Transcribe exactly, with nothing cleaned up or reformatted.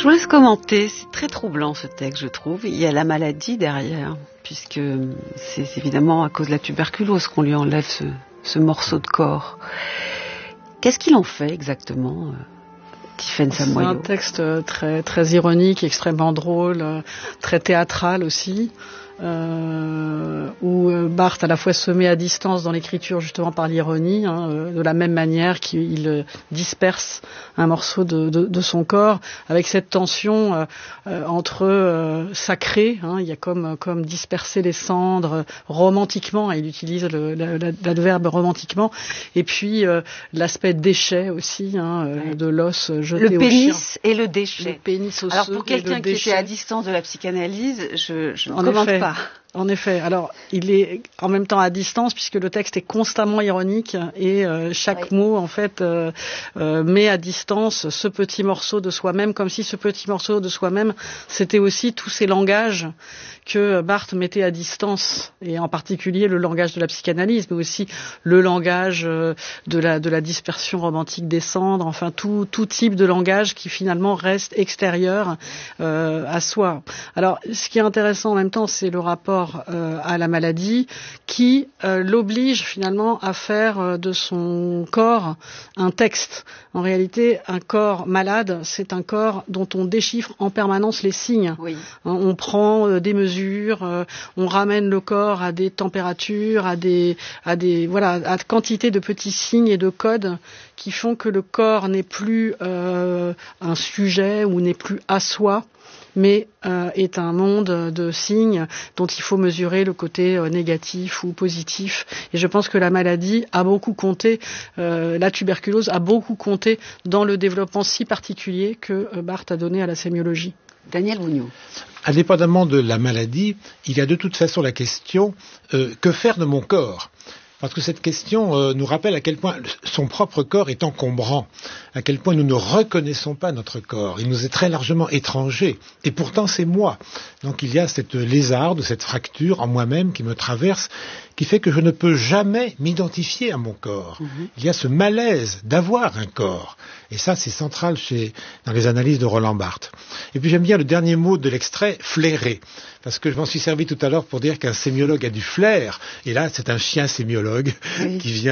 vous laisse commenter. C'est très troublant ce texte, je trouve. Il y a la maladie derrière, puisque c'est évidemment à cause de la tuberculose qu'on lui enlève ce, ce morceau de corps. Qu'est-ce qu'il en fait exactement, Tiffaine Samoyo? C'est un texte très, très ironique, extrêmement drôle, très théâtral aussi. Euh, où Barthes à la fois se met à distance dans l'écriture justement par l'ironie, hein, euh, de la même manière qu'il disperse un morceau de, de, de son corps, avec cette tension euh, euh, entre euh, sacré, hein, il y a comme, comme disperser les cendres euh, romantiquement, il utilise le, le, le, le verbe romantiquement, et puis euh, l'aspect déchet aussi, hein, euh, ouais. de l'os jeté le au pénis chien. et le déchet. Le pénis osseux. Alors pour quelqu'un qui était à distance de la psychanalyse, je, je ne commente pas. En effet. Alors, il est en même temps à distance puisque le texte est constamment ironique et euh, chaque oui. mot, en fait, euh, euh, met à distance ce petit morceau de soi-même, comme si ce petit morceau de soi-même, c'était aussi tous ces langages que Barthes mettait à distance, et en particulier le langage de la psychanalyse, mais aussi le langage euh, de la de la dispersion romantique des cendres, enfin tout tout type de langage qui finalement reste extérieur euh, à soi. Alors, ce qui est intéressant en même temps, c'est le rapport euh, à la maladie qui euh, l'oblige finalement à faire euh, de son corps un texte. En réalité, un corps malade, c'est un corps dont on déchiffre en permanence les signes. Oui. On prend euh, des mesures, euh, on ramène le corps à des températures, à des, à des, voilà, à quantité de petits signes et de codes qui font que le corps n'est plus euh, un sujet ou n'est plus à soi, mais euh, est un monde de signes dont il faut mesurer le côté euh, négatif ou positif. Et je pense que la maladie a beaucoup compté, euh, la tuberculose a beaucoup compté dans le développement si particulier que euh, Barthes a donné à la sémiologie. Daniel Bougnaud. Indépendamment de la maladie, il y a de toute façon la question euh, que faire de mon corps ? Parce que cette question euh, nous rappelle à quel point son propre corps est encombrant, à quel point nous ne reconnaissons pas notre corps. Il nous est très largement étranger, et pourtant c'est moi. Donc il y a cette lézarde, cette fracture en moi-même qui me traverse, qui fait que je ne peux jamais m'identifier à mon corps. Mm-hmm. Il y a ce malaise d'avoir un corps. Et ça, c'est central chez, dans les analyses de Roland Barthes. Et puis j'aime bien le dernier mot de l'extrait, flairer. Parce que je m'en suis servi tout à l'heure pour dire qu'un sémiologue a du flair. Et là, c'est un chien sémiologue oui. qui vient